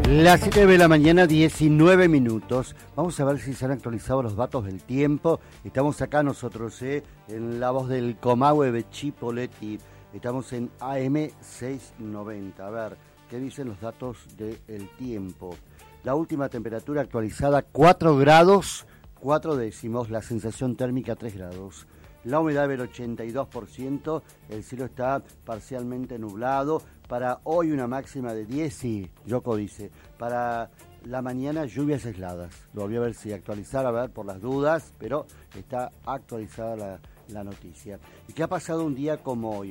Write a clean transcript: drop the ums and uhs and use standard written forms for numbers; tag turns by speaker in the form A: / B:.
A: Las 7 de la mañana, 19 minutos. Vamos a ver si se han actualizado los datos del tiempo. Estamos acá nosotros, en la voz del Comahue de Chipoleti. Estamos en AM 690. A ver, ¿qué dicen los datos del tiempo? La última temperatura actualizada, 4 grados, 4 décimos. La sensación térmica, 3 grados. La humedad del 82%, el cielo está parcialmente nublado. Para hoy una máxima de 10 y Yoko dice, para la mañana lluvias aisladas. Lo volví a ver si actualizar, a ver por las dudas, pero está actualizada la noticia. ¿Y qué ha pasado un día como hoy?